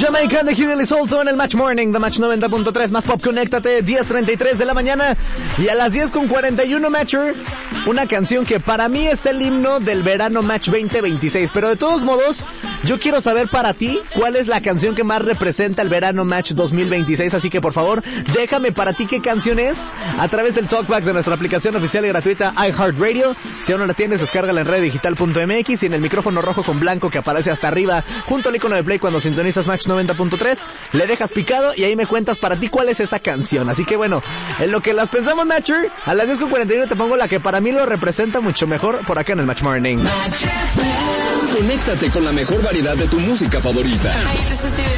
Jamaican de Huey Lee Soulson en el Match Morning, The Match 90.3, más pop, conéctate, 10:33 de la mañana. Y a las 10:41, Matcher, una canción que para mí es el himno del verano Match 2026. Pero de todos modos, yo quiero saber para ti cuál es la canción que más representa el verano Match 2026. Así que por favor, déjame para ti qué canción es a través del Talkback de nuestra aplicación oficial y gratuita iHeartRadio. Si aún no la tienes, descárgala en reddigital.mx y en el micrófono rojo con blanco que aparece hasta arriba junto al icono de play cuando sintonizas Match 90.3, le dejas picado y ahí me cuentas para ti cuál es esa canción. Así que bueno, en lo que las pensamos, Matcher, a las 10:41 te pongo la que para mí lo representa mucho mejor por acá en el Match Morning. Conéctate con la mejor variedad de tu música favorita.